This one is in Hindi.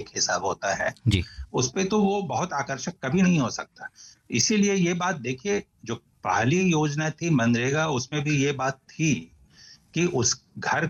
हिसाब होता है, जी। उस पे तो वो बहुत आकर्षक कभी नहीं हो सकता। इसीलिए ये बात देखिए, जो पहली योजना थी मनरेगा, उसमें भी ये बात थी कि उस घर